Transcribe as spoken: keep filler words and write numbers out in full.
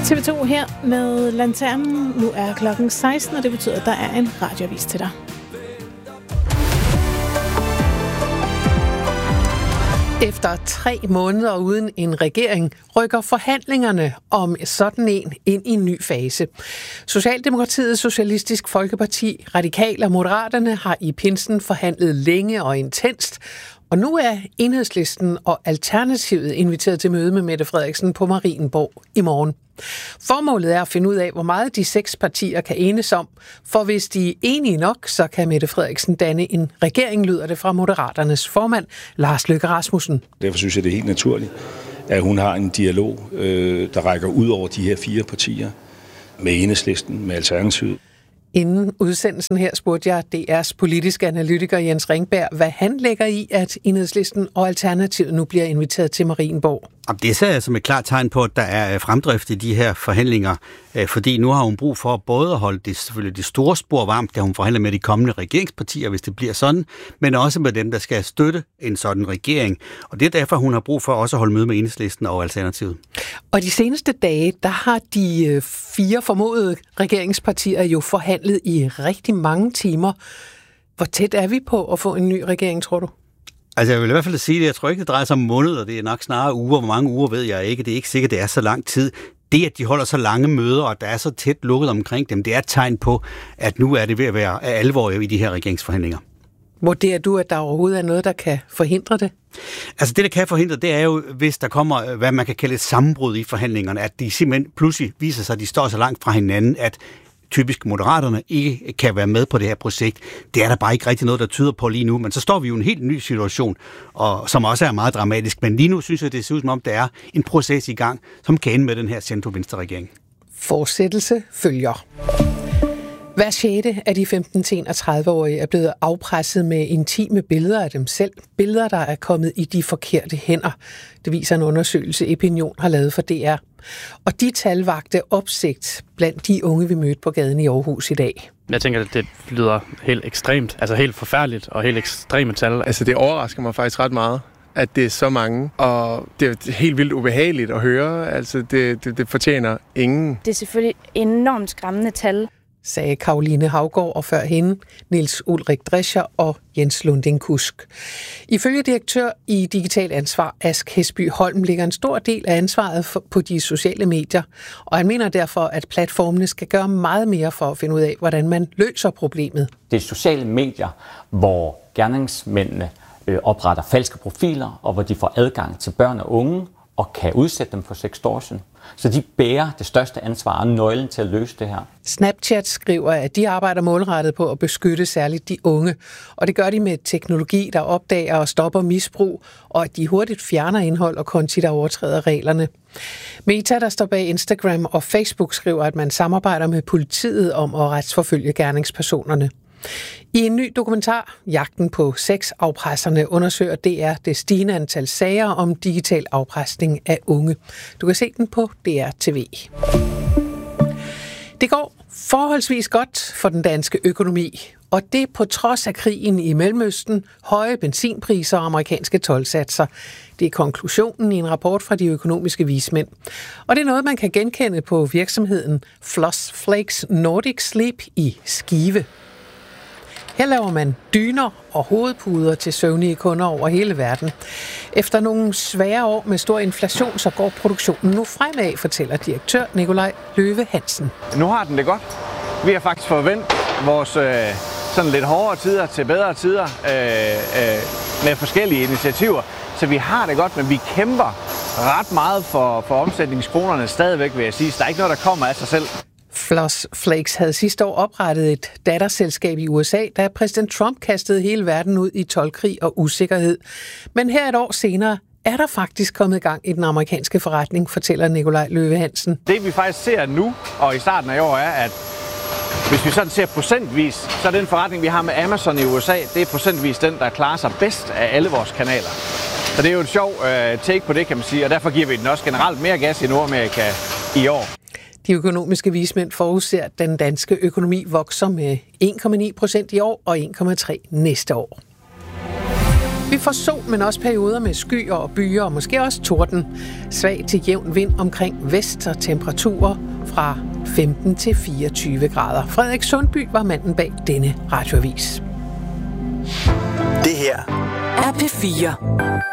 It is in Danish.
T V to her med Lanternen. Nu er klokken seksten, og det betyder, at der er en radioavis til dig. Efter tre måneder uden en regering rykker forhandlingerne om sådan en ind i en ny fase. Socialdemokratiet, Socialistisk Folkeparti, Radikale og Moderaterne har i pinsen forhandlet længe og intenst, og nu er Enhedslisten og Alternativet inviteret til møde med Mette Frederiksen på Marienborg i morgen. Formålet er at finde ud af, hvor meget de seks partier kan enes om, for hvis de er enige nok, så kan Mette Frederiksen danne en regering, lyder det fra Moderaternes formand, Lars Løkke Rasmussen. Derfor synes jeg, det er helt naturligt, at hun har en dialog, der rækker ud over de her fire partier, med Enhedslisten, med Alternativet. Inden udsendelsen her spurgte jeg D R's politiske analytiker Jens Ringberg, hvad han lægger i, at Enhedslisten og Alternativet nu bliver inviteret til Marienborg. Det ser jeg som et klart tegn på, at der er fremdrift i de her forhandlinger, fordi nu har hun brug for både at holde det, selvfølgelig det store spor varmt, da hun forhandler med de kommende regeringspartier, hvis det bliver sådan, men også med dem, der skal støtte en sådan regering. Og det er derfor, hun har brug for også at holde møde med Enhedslisten og Alternativet. Og de seneste dage, der har de fire formodede regeringspartier jo forhandlet i rigtig mange timer. Hvor tæt er vi på at få en ny regering, tror du? Altså, jeg vil i hvert fald sige det. Jeg tror ikke, det drejer sig om måneder. Det er nok snarere uger. Hvor mange uger ved jeg ikke. Det er ikke sikkert, det er så lang tid. Det, at de holder så lange møder, og der er så tæt lukket omkring dem, det er et tegn på, at nu er det ved at være alvor i de her regeringsforhandlinger. Vurderer du, at der overhovedet er noget, der kan forhindre det? Altså, det, der kan forhindre, det er jo, hvis der kommer, hvad man kan kalde et sammenbrud i forhandlingerne, at de simpelthen pludselig viser sig, at de står så langt fra hinanden, at typisk Moderaterne ikke kan være med på det her projekt. Det er der bare ikke rigtig noget, der tyder på lige nu, men så står vi jo i en helt ny situation, og som også er meget dramatisk. Men lige nu synes jeg, det ser ud som om, der er en proces i gang, som kan ende med den her centrum-venstre-regering. Fortsættelse følger. Hver sjette af de femten til enogtredive-årige er blevet afpresset med intime billeder af dem selv. Billeder, der er kommet i de forkerte hænder. Det viser en undersøgelse, Epinion har lavet for D R. Og de tal vakte opsigt blandt de unge, vi mødte på gaden i Aarhus i dag. Jeg tænker, at det lyder helt ekstremt, altså helt forfærdeligt og helt ekstreme tal. Altså det overrasker mig faktisk ret meget, at det er så mange, og det er helt vildt ubehageligt at høre. Altså det, det, det fortjener ingen. Det er selvfølgelig enormt skræmmende tal, sagde Karoline Haugaard og før hende Niels Ulrik Drescher og Jens Lunding Kusk. Ifølge direktør i Digital Ansvar Ask Hesby Holm ligger en stor del af ansvaret for, på de sociale medier, og han mener derfor, at platformene skal gøre meget mere for at finde ud af, hvordan man løser problemet. Det er sociale medier, hvor gerningsmændene øh, opretter falske profiler, og hvor de får adgang til børn og unge, og kan udsætte dem for sextortion. Så de bærer det største ansvar og nøglen til at løse det her. Snapchat skriver, at de arbejder målrettet på at beskytte særligt de unge. Og det gør de med teknologi, der opdager og stopper misbrug, og at de hurtigt fjerner indhold og konti, der overtræder reglerne. Meta, der står bag Instagram og Facebook, skriver, at man samarbejder med politiet om at retsforfølge gerningspersonerne. I en ny dokumentar, Jagten på sexafpresserne, undersøger D R det stigende antal sager om digital afpresning af unge. Du kan se den på D R T V. Det går forholdsvis godt for den danske økonomi, og det på trods af krigen i Mellemøsten, høje benzinpriser og amerikanske toldsatser. Det er konklusionen i en rapport fra de økonomiske vismænd. Og det er noget, man kan genkende på virksomheden Floss Flakes Nordic Sleep i Skive. Her laver man dyner og hovedpuder til søvnige kunder over hele verden. Efter nogle svære år med stor inflation, så går produktionen nu fremad, fortæller direktør Nikolaj Løve Hansen. Nu har den det godt. Vi har faktisk forventet vores øh, sådan lidt hårdere tider til bedre tider øh, øh, med forskellige initiativer. Så vi har det godt, men vi kæmper ret meget for, for omsætningskronerne stadigvæk, vil jeg sige. Så der er ikke noget, der kommer af sig selv. Floss Flakes havde sidste år oprettet et datterselskab i U S A, da præsident Trump kastede hele verden ud i toldkrig og usikkerhed. Men her et år senere er der faktisk kommet gang i den amerikanske forretning, fortæller Nikolaj Løve Hansen. Det vi faktisk ser nu og i starten af år er, at hvis vi sådan ser procentvis, så er den forretning, vi har med Amazon i U S A, det er procentvis den, der klarer sig bedst af alle vores kanaler. Så det er jo et sjov uh, take på det, kan man sige, og derfor giver vi den også generelt mere gas i Nordamerika i år. De økonomiske vismænd forudser, at den danske økonomi vokser med en komma ni procent i år og en komma tre næste år. Vi får sol, men også perioder med skyer og byer, og måske også torden. Svag til jævn vind omkring vest og temperaturer fra femten til fireogtyve grader. Frederik Sundby var manden bag denne radioavis. Det her er P fire.